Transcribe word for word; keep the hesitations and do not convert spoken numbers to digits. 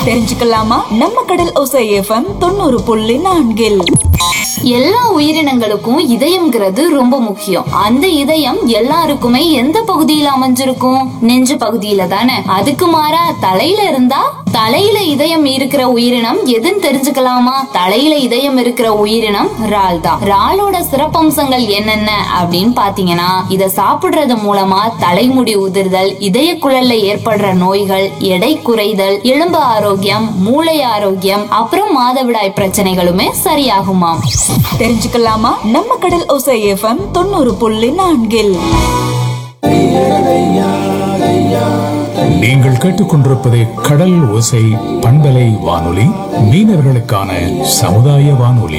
தெரிஞ்சுக்கலாமா? நம்ம கடல் ஓசை எஃப்எம் தொண்ணூறு புள்ளி நான்கில் எல்லா உயிரினங்களுக்கும் இதயம்ங்கிறது ரொம்ப முக்கியம். அந்த இதயம் எல்லாருக்குமே எந்த பகுதியில அமைஞ்சிருக்கும்? நெஞ்சு பகுதியில தானே. அதுக்கு மாறா தலையில இருந்தா, தலையில இதயம் இருக்கிற உயிரினம் எதுன்னு தெரிஞ்சுக்கலாமா? தலையில இதயம் இருக்கிற உயிரினம் இறால் தான். இறாலோட சிறப்பம்சங்கள் என்னென்ன அப்படின்னு பாத்தீங்கன்னா, இத சாப்பிடுறது மூலமா தலைமுடி உதிர்தல், இதய குழல்ல ஏற்படுற நோய்கள், எடை குறைதல், எலும்பு ஆரோக்கியம், மூளை ஆரோக்கியம், அப்புறம் மாதவிடாய் பிரச்சனைகளுமே சரியாகுமாம். தெரிஞ்சுக்கலாமா? நம்ம கடல் ஓசை எஃப்எம் தொண்ணூறு புள்ளி நான்கில் நீங்கள் கேட்டுக்கொண்டிருப்பது கடல் ஓசை பண்பலை வானொலி, மீனவர்களுக்கான சமுதாய வானொலி.